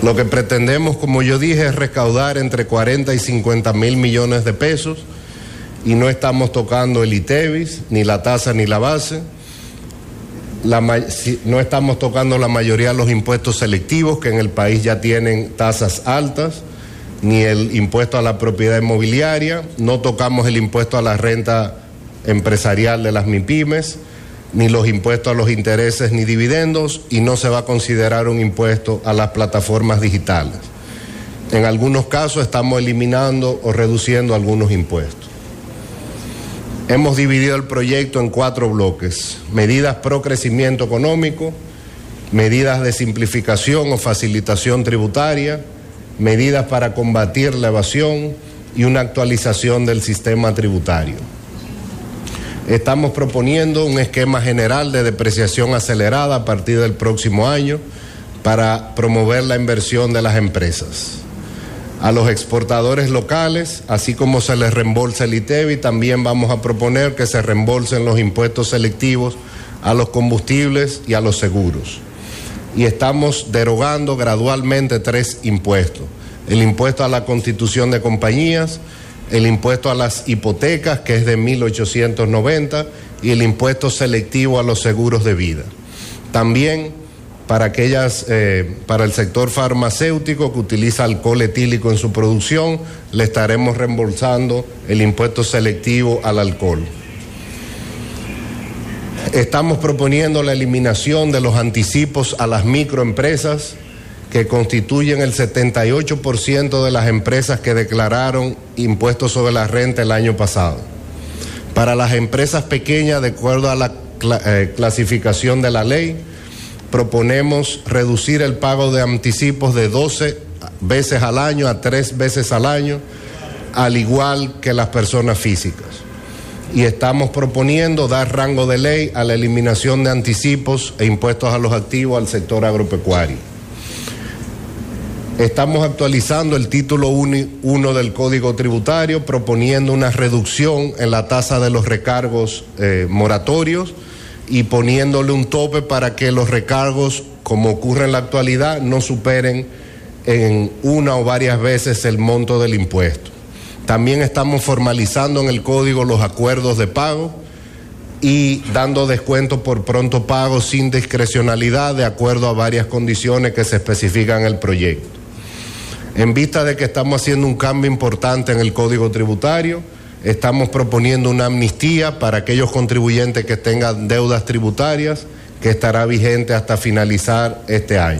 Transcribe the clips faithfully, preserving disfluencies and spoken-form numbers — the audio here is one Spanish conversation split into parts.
Lo que pretendemos, como yo dije, es recaudar entre cuarenta y cincuenta mil millones de pesos y no estamos tocando el ITEVIS, ni la tasa ni la base. La, no estamos tocando la mayoría de los impuestos selectivos que en el país ya tienen tasas altas, ni el impuesto a la propiedad inmobiliaria, no tocamos el impuesto a la renta empresarial de las MIPYMES, ni los impuestos a los intereses ni dividendos, y no se va a considerar un impuesto a las plataformas digitales. En algunos casos estamos eliminando o reduciendo algunos impuestos. Hemos dividido el proyecto en cuatro bloques: medidas pro crecimiento económico, medidas de simplificación o facilitación tributaria, medidas para combatir la evasión y una actualización del sistema tributario. Estamos proponiendo un esquema general de depreciación acelerada a partir del próximo año para promover la inversión de las empresas. A los exportadores locales, así como se les reembolsa el ITEVI, también vamos a proponer que se reembolsen los impuestos selectivos a los combustibles y a los seguros. Y estamos derogando gradualmente tres impuestos: el impuesto a la constitución de compañías, el impuesto a las hipotecas, que es de mil ochocientos noventa, y el impuesto selectivo a los seguros de vida. También para aquellas, eh, para el sector farmacéutico que utiliza alcohol etílico en su producción, le estaremos reembolsando el impuesto selectivo al alcohol. Estamos proponiendo la eliminación de los anticipos a las microempresas, que constituyen el setenta y ocho por ciento de las empresas que declararon impuestos sobre la renta el año pasado. Para las empresas pequeñas, de acuerdo a la cl- eh, clasificación de la ley, proponemos reducir el pago de anticipos de doce veces al año a tres veces al año, al igual que las personas físicas. Y estamos proponiendo dar rango de ley a la eliminación de anticipos e impuestos a los activos al sector agropecuario. Estamos actualizando el título uno del Código Tributario, proponiendo una reducción en la tasa de los recargos eh, moratorios y poniéndole un tope para que los recargos, como ocurre en la actualidad, no superen en una o varias veces el monto del impuesto. También estamos formalizando en el código los acuerdos de pago y dando descuento por pronto pago sin discrecionalidad de acuerdo a varias condiciones que se especifican en el proyecto. En vista de que estamos haciendo un cambio importante en el Código Tributario, estamos proponiendo una amnistía para aquellos contribuyentes que tengan deudas tributarias, que estará vigente hasta finalizar este año.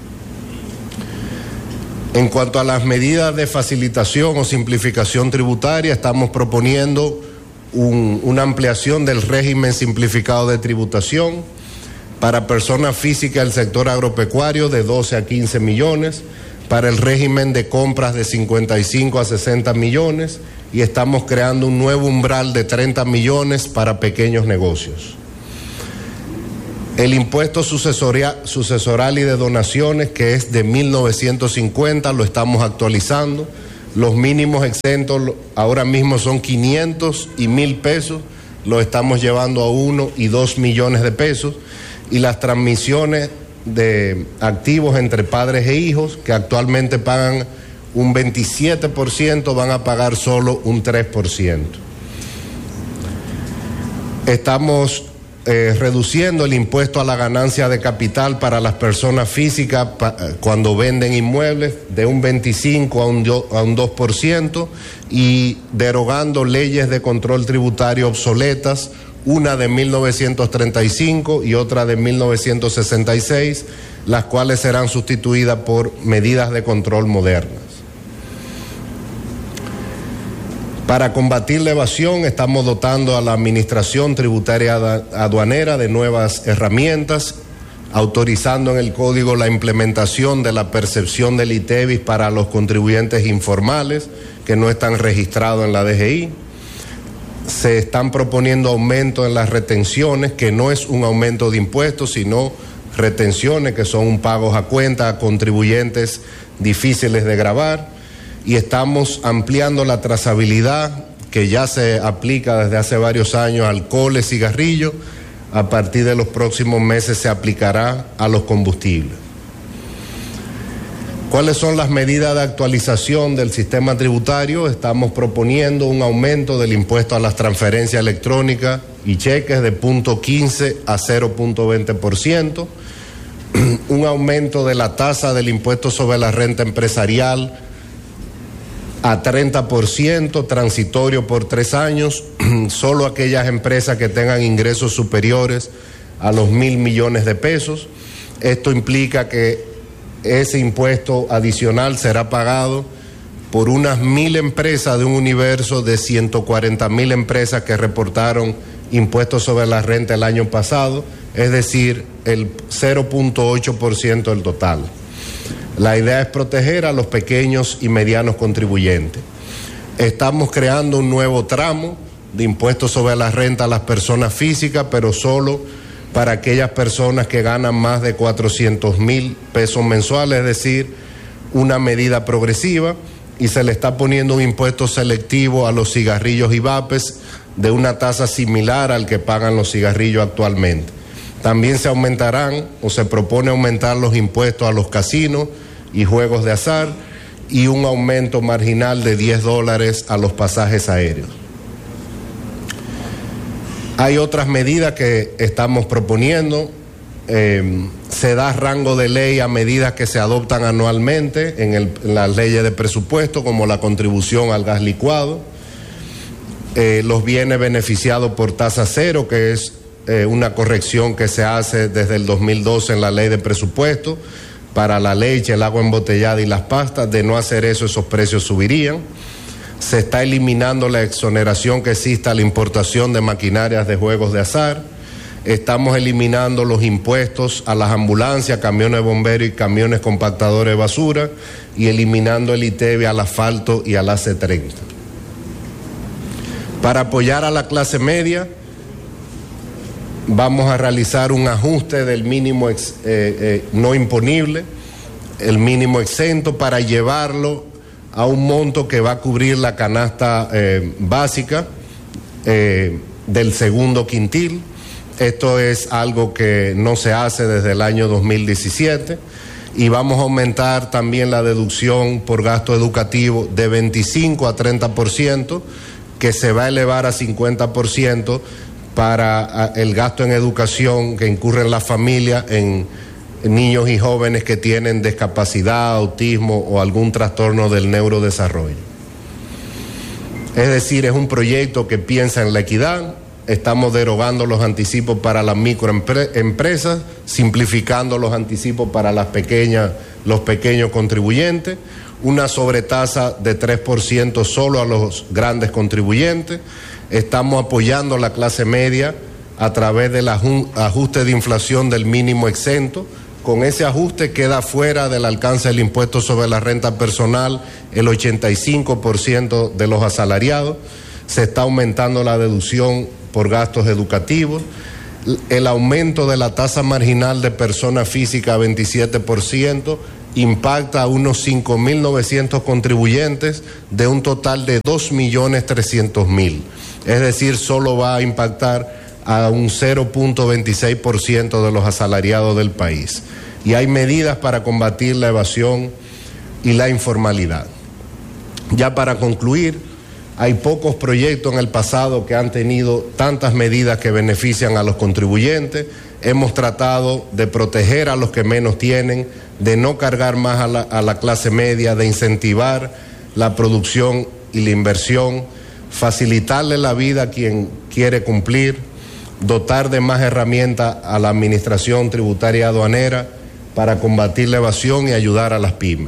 En cuanto a las medidas de facilitación o simplificación tributaria, estamos proponiendo un, una ampliación del régimen simplificado de tributación para personas físicas del sector agropecuario de doce a quince millones, para el régimen de compras de cincuenta y cinco a sesenta millones, y estamos creando un nuevo umbral de treinta millones para pequeños negocios. El impuesto sucesoral y de donaciones, que es de mil novecientos cincuenta, lo estamos actualizando. Los mínimos exentos ahora mismo son quinientos y mil pesos, lo estamos llevando a uno y dos millones de pesos, y las transmisiones de activos entre padres e hijos, que actualmente pagan un veintisiete por ciento, van a pagar solo un tres por ciento. Estamos eh, reduciendo el impuesto a la ganancia de capital para las personas físicas pa, cuando venden inmuebles de un veinticinco a un, a un dos por ciento, y derogando leyes de control tributario obsoletas, una de mil novecientos treinta y cinco y otra de mil novecientos sesenta y seis, las cuales serán sustituidas por medidas de control modernas. Para combatir la evasión, estamos dotando a la Administración Tributaria Aduanera de nuevas herramientas, autorizando en el Código la implementación de la percepción del ITEVIS para los contribuyentes informales que no están registrados en la D G I. Se están proponiendo aumentos en las retenciones, que no es un aumento de impuestos, sino retenciones que son un pagos a cuenta a contribuyentes difíciles de gravar, y estamos ampliando la trazabilidad que ya se aplica desde hace varios años a alcoholes y cigarrillos. A partir de los próximos meses se aplicará a los combustibles. ¿Cuáles son las medidas de actualización del sistema tributario? Estamos proponiendo un aumento del impuesto a las transferencias electrónicas y cheques de punto quince a cero punto veinte por ciento, un aumento de la tasa del impuesto sobre la renta empresarial a treinta por ciento, transitorio por tres años, solo aquellas empresas que tengan ingresos superiores a los mil millones de pesos. Esto implica que ese impuesto adicional será pagado por unas mil empresas de un universo de ciento cuarenta mil empresas que reportaron impuestos sobre la renta el año pasado, es decir, el cero punto ocho por ciento del total. La idea es proteger a los pequeños y medianos contribuyentes. Estamos creando un nuevo tramo de impuestos sobre la renta a las personas físicas, pero solo para aquellas personas que ganan más de cuatrocientos mil pesos mensuales, es decir, una medida progresiva, y se le está poniendo un impuesto selectivo a los cigarrillos y vapes de una tasa similar al que pagan los cigarrillos actualmente. También se aumentarán o se propone aumentar los impuestos a los casinos y juegos de azar y un aumento marginal de diez dólares a los pasajes aéreos. Hay otras medidas que estamos proponiendo. Eh, se da rango de ley a medidas que se adoptan anualmente en, el, en las leyes de presupuesto, como la contribución al gas licuado, eh, los bienes beneficiados por tasa cero, que es eh, una corrección que se hace desde el dos mil doce en la ley de presupuesto para la leche, el agua embotellada y las pastas. De no hacer eso, esos precios subirían. Se está eliminando la exoneración que existe a la importación de maquinarias de juegos de azar. Estamos eliminando los impuestos a las ambulancias, camiones de bomberos y camiones compactadores de basura, y eliminando el I T E V al asfalto y al A C treinta. Para apoyar a la clase media, vamos a realizar un ajuste del mínimo ex, eh, eh, no imponible, el mínimo exento, para llevarlo a un monto que va a cubrir la canasta eh, básica eh, del segundo quintil. Esto es algo que no se hace desde el año dos mil diecisiete, y vamos a aumentar también la deducción por gasto educativo de veinticinco a treinta por ciento, que se va a elevar a cincuenta por ciento para el gasto en educación que incurren las familias en niños y jóvenes que tienen discapacidad, autismo o algún trastorno del neurodesarrollo. Es decir, es un proyecto que piensa en la equidad. Estamos derogando los anticipos para las microempresas, simplificando los anticipos para las pequeñas, los pequeños contribuyentes, una sobretasa de tres por ciento solo a los grandes contribuyentes. Estamos apoyando a la clase media a través del ajuste de inflación del mínimo exento. Con ese ajuste queda fuera del alcance del impuesto sobre la renta personal el ochenta y cinco por ciento de los asalariados. Se está aumentando la deducción por gastos educativos. El aumento de la tasa marginal de persona física a veintisiete por ciento impacta a unos cinco mil novecientos contribuyentes de un total de dos millones trescientos mil. Es decir, solo va a impactar a un cero punto veintiséis por ciento de los asalariados del país. Y hay medidas para combatir la evasión y la informalidad. Ya para concluir, hay pocos proyectos en el pasado que han tenido tantas medidas que benefician a los contribuyentes. Hemos tratado de proteger a los que menos tienen, de no cargar más a la, a la clase media, de incentivar la producción y la inversión, facilitarle la vida a quien quiere cumplir, dotar de más herramientas a la administración tributaria aduanera para combatir la evasión y ayudar a las pymes.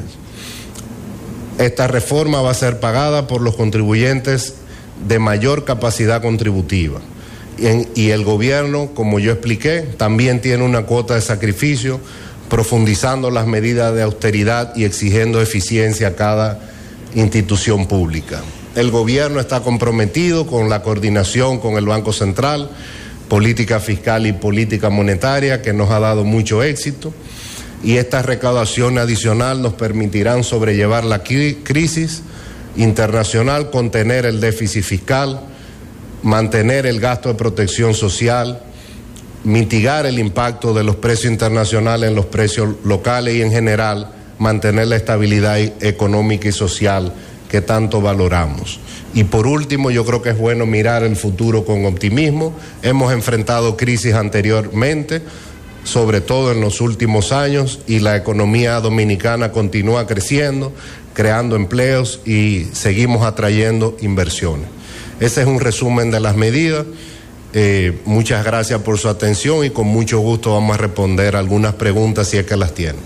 Esta reforma va a ser pagada por los contribuyentes de mayor capacidad contributiva. Y, en, y el gobierno, como yo expliqué, también tiene una cuota de sacrificio, profundizando las medidas de austeridad y exigiendo eficiencia a cada institución pública. El gobierno está comprometido con la coordinación con el Banco Central, política fiscal y política monetaria, que nos ha dado mucho éxito, y esta recaudación adicional nos permitirán sobrellevar la crisis internacional, contener el déficit fiscal, mantener el gasto de protección social, mitigar el impacto de los precios internacionales en los precios locales y en general mantener la estabilidad económica y social que tanto valoramos. Y por último, yo creo que es bueno mirar el futuro con optimismo. Hemos enfrentado crisis anteriormente, sobre todo en los últimos años, y la economía dominicana continúa creciendo, creando empleos y seguimos atrayendo inversiones. Ese es un resumen de las medidas. Eh, muchas gracias por su atención y con mucho gusto vamos a responder algunas preguntas si es que las tienen.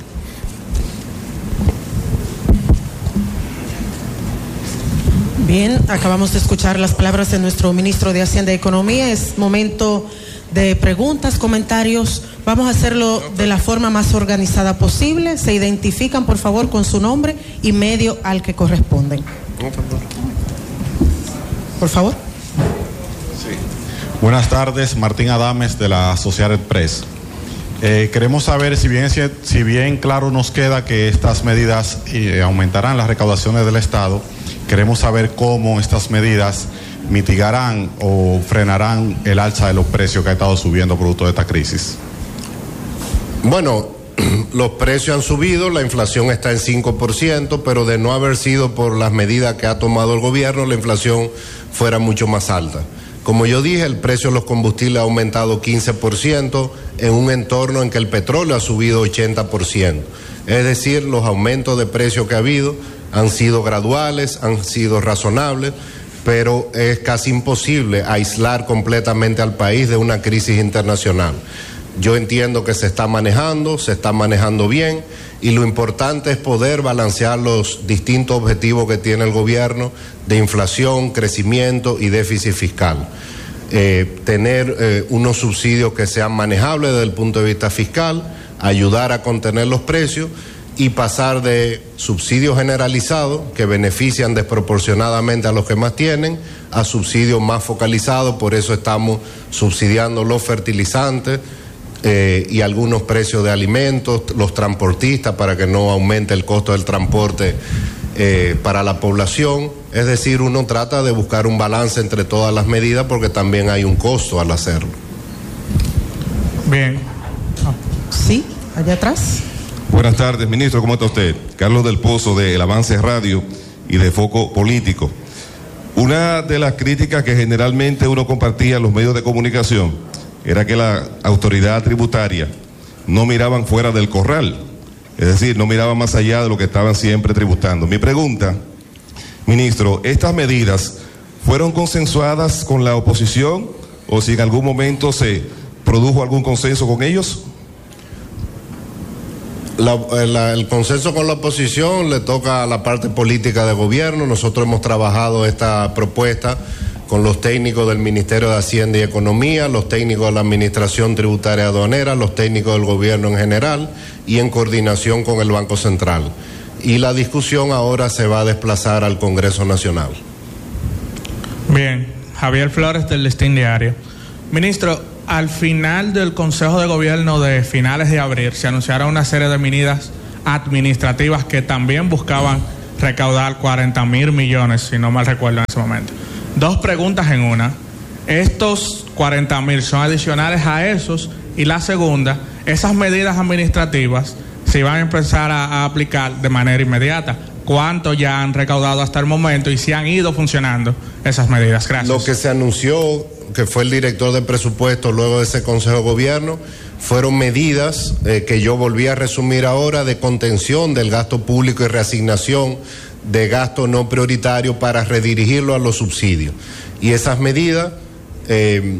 Bien, acabamos de escuchar las palabras de nuestro ministro de Hacienda y Economía. Es momento de preguntas, comentarios. Vamos a hacerlo de la forma más organizada posible. Se identifican, por favor, con su nombre y medio al que corresponden. Por favor. Sí. Buenas tardes, Martín Adames de la Associated Press. Eh, queremos saber, si bien, si bien claro nos queda que estas medidas eh, aumentarán las recaudaciones del Estado, queremos saber cómo estas medidas mitigarán o frenarán el alza de los precios que ha estado subiendo producto de esta crisis. Bueno, los precios han subido, la inflación está en cinco por ciento, pero de no haber sido por las medidas que ha tomado el gobierno, la inflación fuera mucho más alta. Como yo dije, el precio de los combustibles ha aumentado quince por ciento en un entorno en que el petróleo ha subido ochenta por ciento. Es decir, los aumentos de precios que ha habido han sido graduales, han sido razonables, pero es casi imposible aislar completamente al país de una crisis internacional. Yo entiendo que se está manejando, se está manejando bien, y lo importante es poder balancear los distintos objetivos que tiene el gobierno de inflación, crecimiento y déficit fiscal. Eh, tener eh, unos subsidios que sean manejables desde el punto de vista fiscal, ayudar a contener los precios y pasar de subsidios generalizados que benefician desproporcionadamente a los que más tienen a subsidios más focalizados. Por eso estamos subsidiando los fertilizantes, Eh, y algunos precios de alimentos, los transportistas para que no aumente el costo del transporte eh, para la población. Es decir, uno trata de buscar un balance entre todas las medidas porque también hay un costo al hacerlo. Bien. Oh. Sí, allá atrás. Buenas tardes, ministro, ¿cómo está usted? Carlos del Pozo, de El Avance Radio y de Foco Político. Una de las críticas que generalmente uno compartía en los medios de comunicación era que la autoridad tributaria no miraban fuera del corral, es decir, no miraban más allá de lo que estaban siempre tributando. Mi pregunta, ministro, ¿estas medidas fueron consensuadas con la oposición o si en algún momento se produjo algún consenso con ellos? La, la, el consenso con la oposición le toca a la parte política de gobierno. Nosotros hemos trabajado esta propuesta con los técnicos del Ministerio de Hacienda y Economía, los técnicos de la Administración Tributaria Aduanera, los técnicos del gobierno en general y en coordinación con el Banco Central. Y la discusión ahora se va a desplazar al Congreso Nacional. Bien, Javier Flores del Listín Diario. Ministro, al final del Consejo de Gobierno de finales de abril se anunciaron una serie de medidas administrativas que también buscaban recaudar cuarenta mil millones, si no mal recuerdo en ese momento. Dos preguntas en una. ¿Estos cuarenta mil son adicionales a esos? Y la segunda, esas medidas administrativas se van a empezar a, a aplicar de manera inmediata. ¿Cuánto ya han recaudado hasta el momento y si han ido funcionando esas medidas? Gracias. Lo que se anunció, que fue el director de presupuesto luego de ese Consejo de Gobierno, fueron medidas eh, que yo volví a resumir ahora de contención del gasto público y reasignación de gasto no prioritario para redirigirlo a los subsidios. Y esas medidas, eh,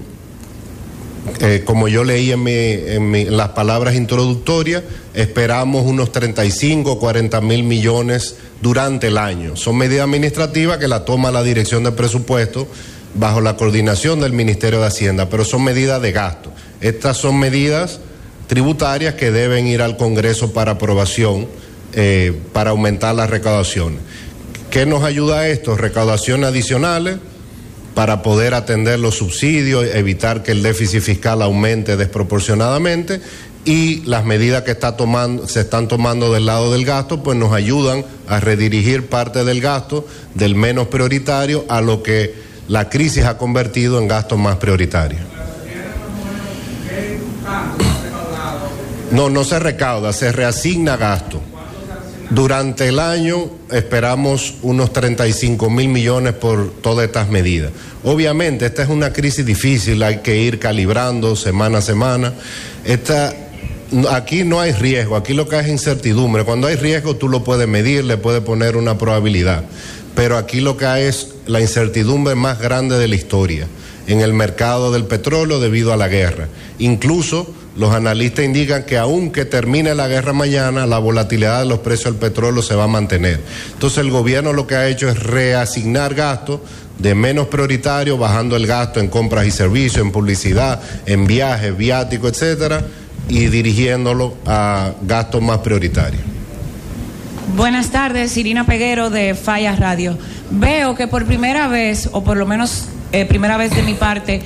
eh, como yo leí en, mi, en, mi, en las palabras introductorias, esperamos unos treinta y cinco, cuarenta mil millones durante el año. Son medidas administrativas que la toma la Dirección de Presupuesto bajo la coordinación del Ministerio de Hacienda, pero son medidas de gasto. Estas son medidas tributarias que deben ir al Congreso para aprobación, eh, para aumentar las recaudaciones. ¿Qué nos ayuda a esto? Recaudaciones adicionales para poder atender los subsidios, evitar que el déficit fiscal aumente desproporcionadamente, y las medidas que está tomando, se están tomando del lado del gasto, pues nos ayudan a redirigir parte del gasto del menos prioritario a lo que la crisis ha convertido en gastos más prioritarios. No, no se recauda, se reasigna gasto. Durante el año esperamos unos treinta y cinco mil millones por todas estas medidas. Obviamente esta es una crisis difícil, hay que ir calibrando semana a semana. Esta, aquí no hay riesgo, aquí lo que hay es incertidumbre. Cuando hay riesgo tú lo puedes medir, le puedes poner una probabilidad. Pero aquí lo que hay es la incertidumbre más grande de la historia en el mercado del petróleo debido a la guerra. Incluso los analistas indican que aunque termine la guerra mañana, la volatilidad de los precios del petróleo se va a mantener. Entonces el gobierno lo que ha hecho es reasignar gastos de menos prioritario, bajando el gasto en compras y servicios, en publicidad, en viajes, viáticos, etcétera, y dirigiéndolo a gastos más prioritarios. Buenas tardes, Irina Peguero de Falla Radio. Veo que por primera vez, o por lo menos eh, primera vez de mi parte,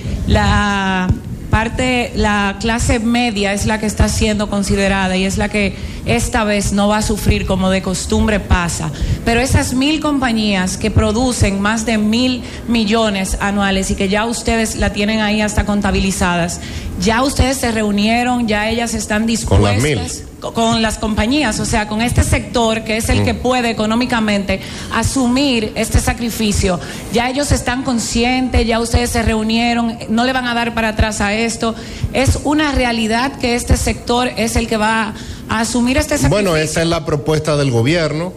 la parte, la clase media es la que está siendo considerada y es la que esta vez no va a sufrir como de costumbre pasa. Pero esas mil compañías que producen más de mil millones anuales y que ya ustedes la tienen ahí hasta contabilizadas, ya ustedes se reunieron, ya ellas están dispuestas. Con las mil. Con las compañías, o sea, con este sector que es el mm. que puede económicamente asumir este sacrificio. Ya ellos están conscientes, ya ustedes se reunieron, no le van a dar para atrás a esto. Es una realidad que este sector es el que va a asumir este sacrificio. Bueno, esa es la propuesta del gobierno.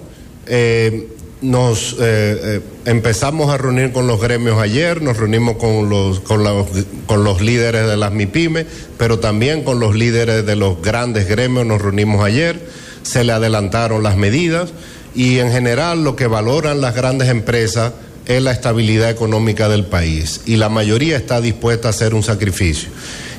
Eh, nos eh, eh, empezamos a reunir con los gremios ayer, nos reunimos con los, con los, con los líderes de las MIPYME, pero también con los líderes de los grandes gremios nos reunimos ayer, se le adelantaron las medidas y en general lo que valoran las grandes empresas es la estabilidad económica del país y la mayoría está dispuesta a hacer un sacrificio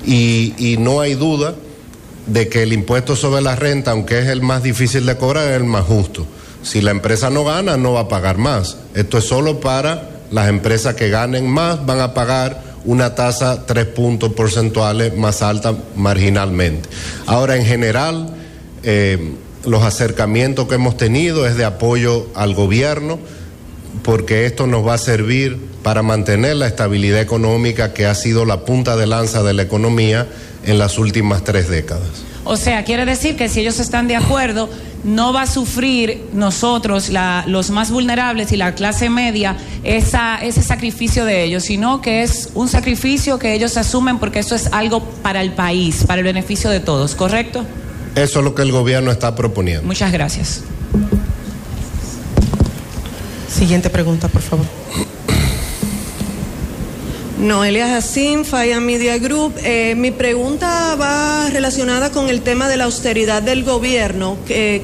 y, y no hay duda de que el impuesto sobre la renta, aunque es el más difícil de cobrar, es el más justo. Si la empresa no gana, no va a pagar más. Esto es solo para las empresas que ganen más, van a pagar una tasa tres puntos porcentuales más alta marginalmente. Ahora, en general, eh, los acercamientos que hemos tenido es de apoyo al gobierno, porque esto nos va a servir para mantener la estabilidad económica que ha sido la punta de lanza de la economía en las últimas tres décadas. O sea, quiere decir que si ellos están de acuerdo, no va a sufrir nosotros, la, los más vulnerables y la clase media, esa, ese sacrificio de ellos, sino que es un sacrificio que ellos asumen porque eso es algo para el país, para el beneficio de todos, ¿correcto? Eso es lo que el gobierno está proponiendo. Muchas gracias. Siguiente pregunta, por favor. Noelia Jacín, Falla Media Group. Eh, mi pregunta va relacionada con el tema de la austeridad del gobierno. ¿Qué,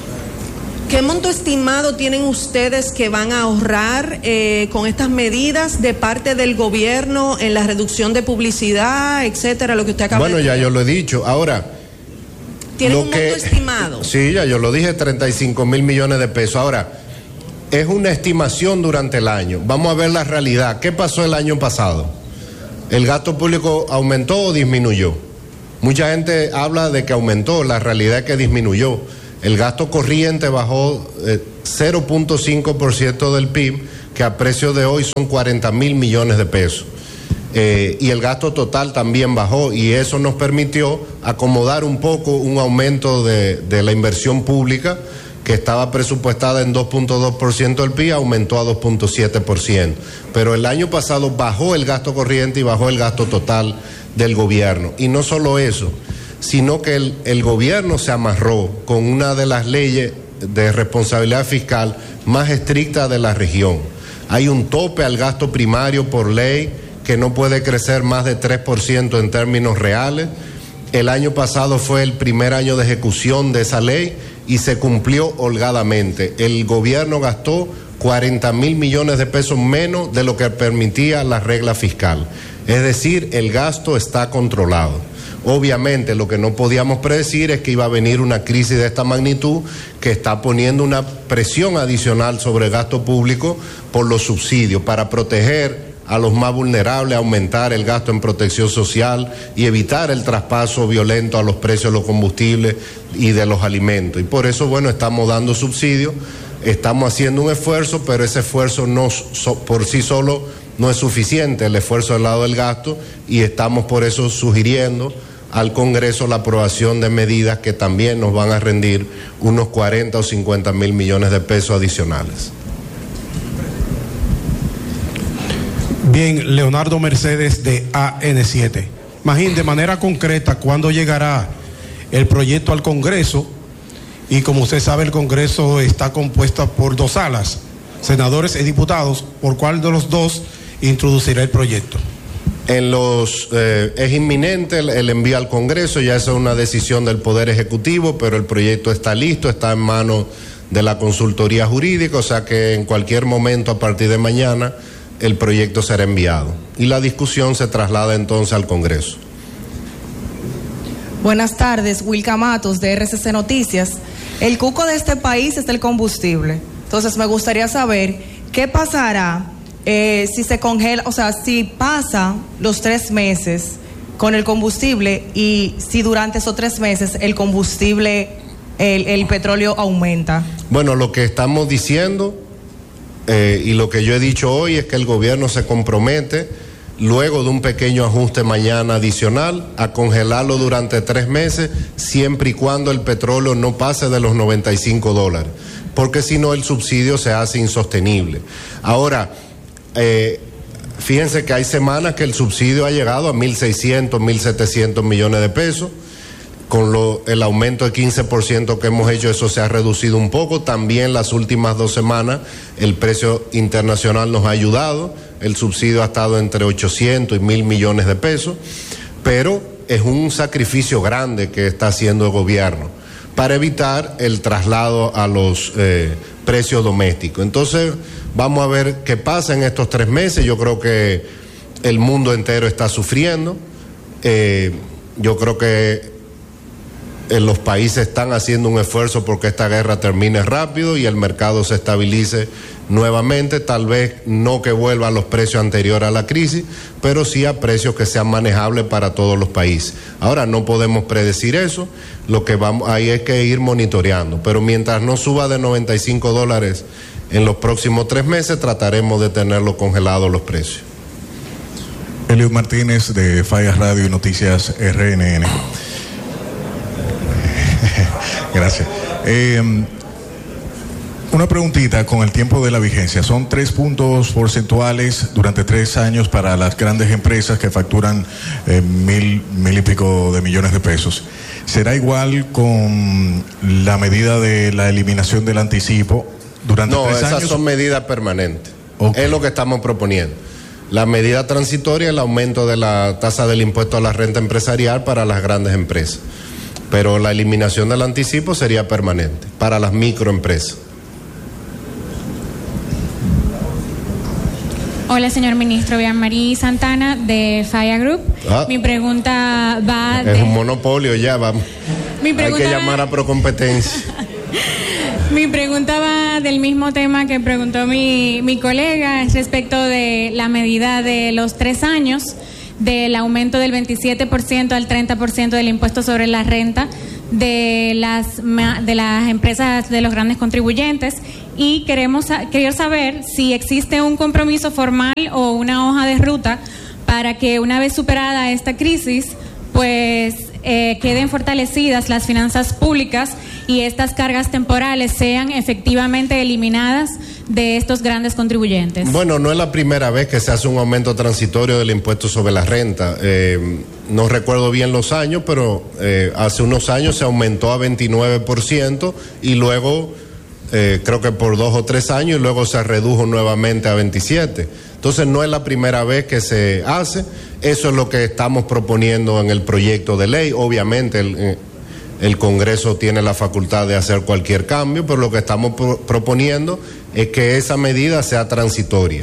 qué monto estimado tienen ustedes que van a ahorrar eh, con estas medidas de parte del gobierno en la reducción de publicidad, etcétera, lo que usted acaba bueno, de decir? Bueno, ya yo lo he dicho. Ahora, ¿tienen lo un que, monto estimado? Sí, ya yo lo dije, treinta y cinco mil millones de pesos. Ahora, es una estimación durante el año. Vamos a ver la realidad. ¿Qué pasó el año pasado? ¿El gasto público aumentó o disminuyó? Mucha gente habla de que aumentó, la realidad es que disminuyó. El gasto corriente bajó eh, cero punto cinco por ciento del P I B, que a precio de hoy son cuarenta mil millones de pesos. Eh, y el gasto total también bajó y eso nos permitió acomodar un poco un aumento de, de la inversión pública que estaba presupuestada en dos punto dos por ciento del P I B, aumentó a dos punto siete por ciento. Pero el año pasado bajó el gasto corriente y bajó el gasto total del gobierno. Y no solo eso, sino que el, el gobierno se amarró con una de las leyes de responsabilidad fiscal más estrictas de la región. Hay un tope al gasto primario por ley que no puede crecer más de tres por ciento en términos reales. El año pasado fue el primer año de ejecución de esa ley y se cumplió holgadamente. El gobierno gastó cuarenta mil millones de pesos menos de lo que permitía la regla fiscal. Es decir, el gasto está controlado. Obviamente lo que no podíamos predecir es que iba a venir una crisis de esta magnitud que está poniendo una presión adicional sobre el gasto público por los subsidios para proteger a los más vulnerables, aumentar el gasto en protección social y evitar el traspaso violento a los precios de los combustibles y de los alimentos. Y por eso, bueno, estamos dando subsidios, estamos haciendo un esfuerzo, pero ese esfuerzo no, so, por sí solo no es suficiente, el esfuerzo del lado del gasto, y estamos por eso sugiriendo al Congreso la aprobación de medidas que también nos van a rendir unos cuarenta o cincuenta mil millones de pesos adicionales. Bien, Leonardo Mercedes de A N siete. Magín, de manera concreta, ¿cuándo llegará el proyecto al Congreso? Y como usted sabe, el Congreso está compuesto por dos salas, senadores y diputados. ¿Por cuál de los dos introducirá el proyecto? En los, eh, es inminente el, el envío al Congreso, ya esa es una decisión del Poder Ejecutivo, pero el proyecto está listo, está en manos de la consultoría jurídica, o sea que en cualquier momento a partir de mañana el proyecto será enviado y la discusión se traslada entonces al Congreso. Buenas tardes, Wilka Matos de R C C Noticias. El cuco de este país es el combustible. Entonces me gustaría saber qué pasará eh, si se congela, o sea, si pasa los tres meses con el combustible y si durante esos tres meses el combustible, el, el petróleo aumenta. Bueno, lo que estamos diciendo eh, y lo que yo he dicho hoy es que el gobierno se compromete, luego de un pequeño ajuste mañana adicional, a congelarlo durante tres meses, siempre y cuando el petróleo no pase de los noventa y cinco dólares, porque si no el subsidio se hace insostenible. Ahora, eh, fíjense que hay semanas que el subsidio ha llegado a mil seiscientos, mil setecientos millones de pesos, con lo, el aumento de quince por ciento que hemos hecho, eso se ha reducido un poco. También las últimas dos semanas el precio internacional nos ha ayudado, el subsidio ha estado entre ochocientos y mil millones de pesos, pero es un sacrificio grande que está haciendo el gobierno para evitar el traslado a los eh, precios domésticos. Entonces vamos a ver qué pasa en estos tres meses. Yo creo que el mundo entero está sufriendo, eh, yo creo que los países están haciendo un esfuerzo porque esta guerra termine rápido y el mercado se estabilice nuevamente, tal vez no que vuelva a los precios anteriores a la crisis, pero sí a precios que sean manejables para todos los países. Ahora no podemos predecir eso, lo que vamos ahí es que ir monitoreando, pero mientras no suba de noventa y cinco dólares en los próximos tres meses, trataremos de tenerlo congelados los precios. Eliud Martínez de Fallas Radio y Noticias R N N. Gracias. Eh, una preguntita con el tiempo de la vigencia. Son tres puntos porcentuales durante tres años para las grandes empresas que facturan eh, mil, mil y pico de millones de pesos. ¿Será igual con la medida de la eliminación del anticipo durante no, tres años? No, esas son medidas permanentes. Okay. Es lo que estamos proponiendo. La medida transitoria es el aumento de la tasa del impuesto a la renta empresarial para las grandes empresas. Pero la eliminación del anticipo sería permanente para las microempresas. Hola, señor ministro. Jean-Marie Santana de Falla Group. Ah, mi pregunta va es de... un monopolio ya, vamos. Mi pregunta Hay que llamar va... a Procompetencia. Mi pregunta va del mismo tema que preguntó mi, mi colega, es respecto de la medida de los tres años, del aumento del veintisiete por ciento al treinta por ciento del impuesto sobre la renta de las de las empresas de los grandes contribuyentes, y queremos querer saber si existe un compromiso formal o una hoja de ruta para que una vez superada esta crisis pues eh, queden fortalecidas las finanzas públicas y estas cargas temporales sean efectivamente eliminadas de estos grandes contribuyentes. Bueno, no es la primera vez que se hace un aumento transitorio del impuesto sobre la renta. Eh, no recuerdo bien los años, pero eh, hace unos años se aumentó a veintinueve por ciento y luego, eh, creo que por dos o tres años, y luego se redujo nuevamente a veintisiete. Entonces no es la primera vez que se hace. Eso es lo que estamos proponiendo en el proyecto de ley. Obviamente el, el Congreso tiene la facultad de hacer cualquier cambio, pero lo que estamos pro- proponiendo es que esa medida sea transitoria.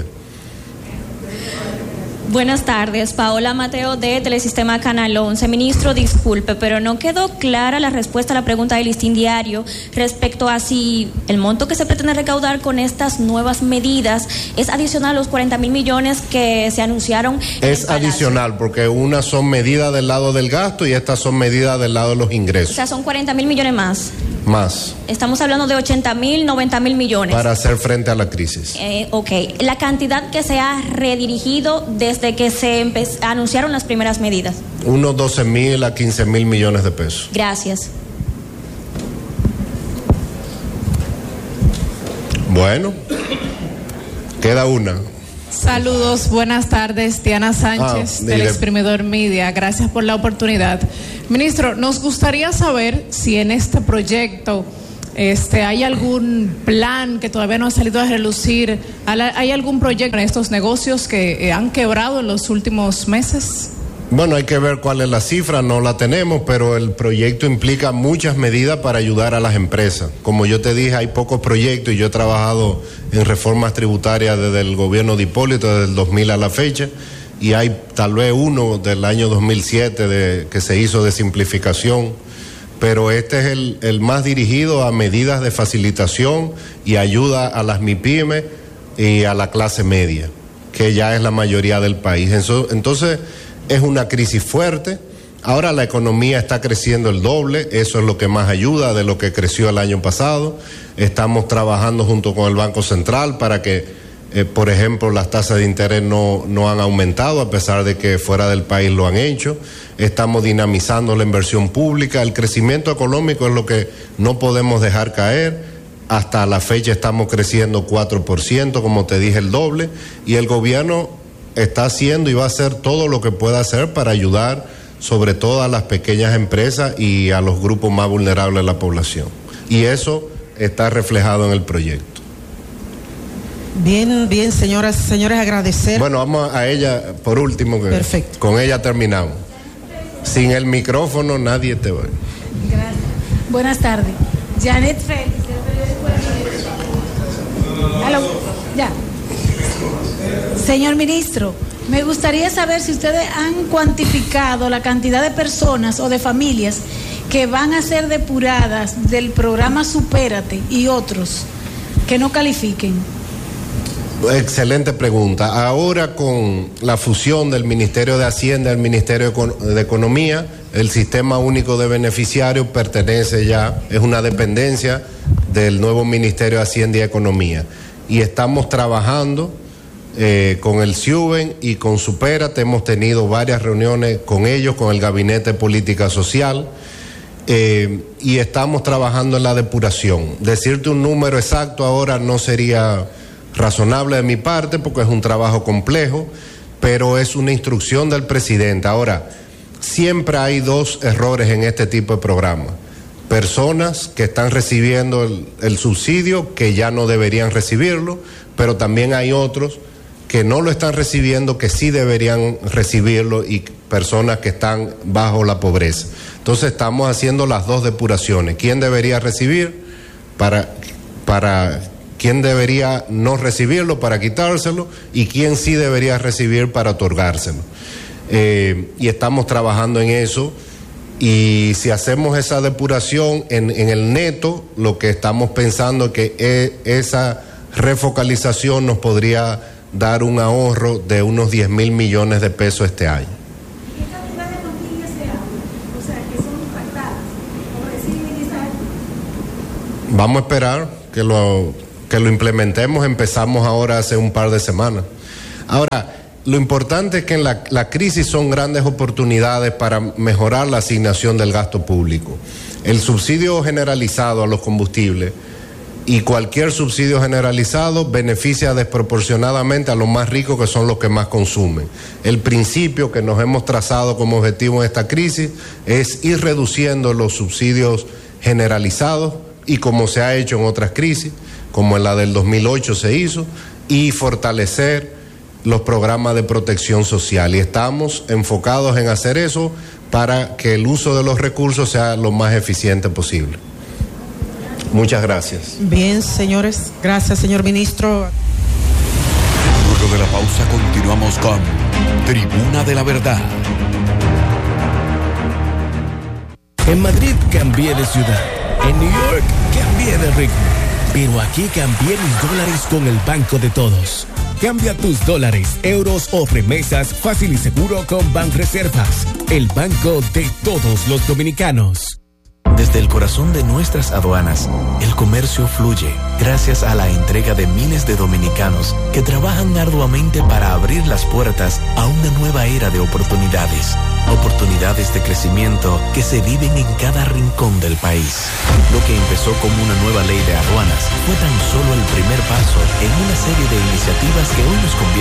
Buenas tardes, Paola Mateo de Telesistema Canal once. Ministro, disculpe, pero no quedó clara la respuesta a la pregunta del Listín Diario respecto a si el monto que se pretende recaudar con estas nuevas medidas es adicional a los cuarenta mil millones que se anunciaron. Es adicional, porque unas son medidas del lado del gasto y estas son medidas del lado de los ingresos. O sea, son cuarenta mil millones más. Más. Estamos hablando de ochenta mil, noventa mil millones. Para hacer frente a la crisis. Eh, ok. La cantidad que se ha redirigido desde que se empe- anunciaron las primeras medidas. Unos doce mil a quince mil millones de pesos. Gracias. Bueno, queda una. Saludos, buenas tardes, Diana Sánchez, Ah, del mire. Exprimidor Media. Gracias por la oportunidad. Ministro, nos gustaría saber si en este proyecto este, hay algún plan que todavía no ha salido a relucir. ¿Hay algún proyecto en estos negocios que eh, han quebrado en los últimos meses? Bueno, hay que ver cuál es la cifra, no la tenemos, pero el proyecto implica muchas medidas para ayudar a las empresas. Como yo te dije, hay pocos proyectos y yo he trabajado en reformas tributarias desde el gobierno de Hipólito, desde el dos mil a la fecha, y hay tal vez uno del año dos mil siete de, que se hizo de simplificación, pero este es el, el más dirigido a medidas de facilitación y ayuda a las MIPYME y a la clase media, que ya es la mayoría del país. Eso, entonces, es una crisis fuerte. Ahora la economía está creciendo el doble, eso es lo que más ayuda de lo que creció el año pasado. Estamos trabajando junto con el Banco Central para que, eh, por ejemplo, las tasas de interés no, no han aumentado, a pesar de que fuera del país lo han hecho. Estamos dinamizando la inversión pública. El crecimiento económico es lo que no podemos dejar caer. Hasta la fecha estamos creciendo cuatro por ciento, como te dije, el doble, y el gobierno está haciendo y va a hacer todo lo que pueda hacer para ayudar sobre todo a las pequeñas empresas y a los grupos más vulnerables de la población. Y eso está reflejado en el proyecto. Bien, bien, señoras, señores, agradecer. Bueno, vamos a ella por último, que Perfecto. Con ella terminamos. Sin el micrófono nadie te va. Gracias. Buenas tardes. Janet Félix, del periódico El Aló, ya. Señor ministro, me gustaría saber si ustedes han cuantificado la cantidad de personas o de familias que van a ser depuradas del programa Supérate y otros que no califiquen. Excelente pregunta. Ahora, con la fusión del Ministerio de Hacienda y el Ministerio de Economía, el Sistema Único de Beneficiarios pertenece ya, es una dependencia del nuevo Ministerio de Hacienda y Economía. Y estamos trabajando eh, con el SIUBEN y con Supérate. Hemos tenido varias reuniones con ellos, con el Gabinete de Política Social, eh, y estamos trabajando en la depuración. Decirte un número exacto ahora no sería razonable de mi parte, porque es un trabajo complejo, pero es una instrucción del presidente. Ahora, siempre hay dos errores en este tipo de programas. Personas que están recibiendo el, el subsidio que ya no deberían recibirlo, pero también hay otros que no lo están recibiendo, que sí deberían recibirlo, y personas que están bajo la pobreza. Entonces estamos haciendo las dos depuraciones. ¿Quién debería recibir para... para quién debería no recibirlo para quitárselo y quién sí debería recibir para otorgárselo. Eh, y estamos trabajando en eso, y si hacemos esa depuración en, en el neto, lo que estamos pensando es que e, esa refocalización nos podría dar un ahorro de unos diez mil millones de pesos este año. ¿Qué cantidad de familias se habla? O sea, que son impactadas o reciben esa... Vamos a esperar que lo... que lo implementemos. Empezamos ahora hace un par de semanas. Ahora, lo importante es que en la, la crisis son grandes oportunidades para mejorar la asignación del gasto público. El subsidio generalizado a los combustibles y cualquier subsidio generalizado beneficia desproporcionadamente a los más ricos, que son los que más consumen. El principio que nos hemos trazado como objetivo en esta crisis es ir reduciendo los subsidios generalizados, y como se ha hecho en otras crisis, como en la del dos mil ocho se hizo, y fortalecer los programas de protección social. Y estamos enfocados en hacer eso para que el uso de los recursos sea lo más eficiente posible. Muchas gracias. Bien, señores. Gracias, señor ministro. Luego de la pausa continuamos con Tribuna de la Verdad. En Madrid cambié de ciudad. En New York cambié de ritmo. Pero aquí cambié mis dólares con el Banco de Todos. Cambia tus dólares, euros o remesas fácil y seguro con Banreservas, el banco de todos los dominicanos. Desde el corazón de nuestras aduanas, el comercio fluye gracias a la entrega de miles de dominicanos que trabajan arduamente para abrir las puertas a una nueva era de oportunidades. Oportunidades de crecimiento que se viven en cada rincón del país. Lo que empezó como una nueva ley de aduanas fue tan solo el primer paso en una serie de iniciativas que hoy nos convierten